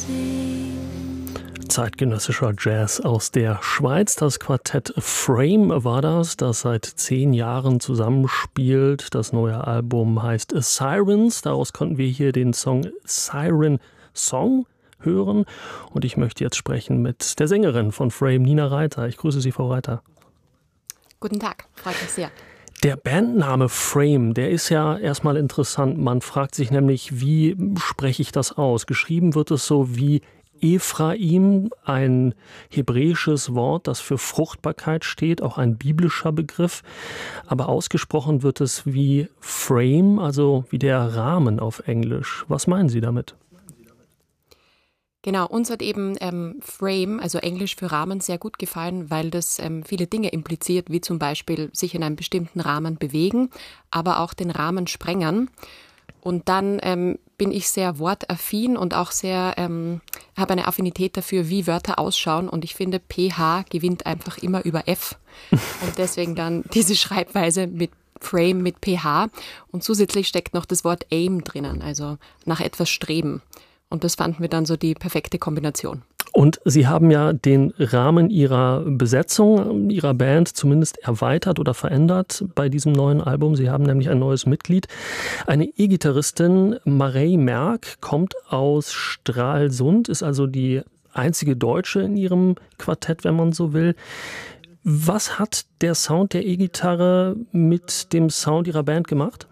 Zeitgenössischer Jazz aus der Schweiz. Das Quartett Frame war das seit 10 Jahren zusammenspielt. Das neue Album heißt Sirens. Daraus konnten wir hier den Song Siren Song hören. Und ich möchte jetzt sprechen mit der Sängerin von Frame, Nina Reiter. Ich grüße Sie, Frau Reiter. Guten Tag, freut mich sehr. Der Bandname Frame, der ist ja erstmal interessant. Man fragt sich nämlich, wie spreche ich das aus? Geschrieben wird es so wie Ephraim, ein hebräisches Wort, das für Fruchtbarkeit steht, auch ein biblischer Begriff. Aber ausgesprochen wird es wie Frame, also wie der Rahmen auf Englisch. Was meinen Sie damit? Genau, uns hat eben Frame, also Englisch für Rahmen, sehr gut gefallen, weil das viele Dinge impliziert, wie zum Beispiel sich in einem bestimmten Rahmen bewegen, aber auch den Rahmen sprengen. Und dann bin ich sehr wortaffin und auch sehr, habe eine Affinität dafür, wie Wörter ausschauen. Und ich finde, PH gewinnt einfach immer über F. Und deswegen dann diese Schreibweise mit Frame mit PH. Und zusätzlich steckt noch das Wort Aim drinnen, also nach etwas streben. Und das fanden wir dann so die perfekte Kombination. Und Sie haben ja den Rahmen Ihrer Besetzung, Ihrer Band zumindest erweitert oder verändert bei diesem neuen Album. Sie haben nämlich ein neues Mitglied. Eine E-Gitarristin, Marei Merck, kommt aus Stralsund, ist also die einzige Deutsche in ihrem Quartett, wenn man so will. Was hat der Sound der E-Gitarre mit dem Sound Ihrer Band gemacht?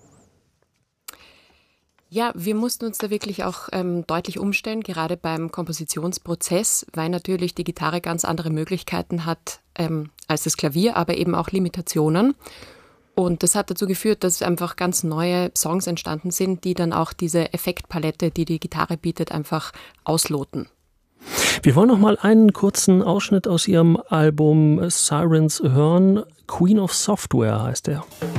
Ja, wir mussten uns da wirklich auch deutlich umstellen, gerade beim Kompositionsprozess, weil natürlich die Gitarre ganz andere Möglichkeiten hat als das Klavier, aber eben auch Limitationen. Und das hat dazu geführt, dass einfach ganz neue Songs entstanden sind, die dann auch diese Effektpalette, die die Gitarre bietet, einfach ausloten. Wir wollen noch mal einen kurzen Ausschnitt aus Ihrem Album Sirens hören. Queen of Software heißt er.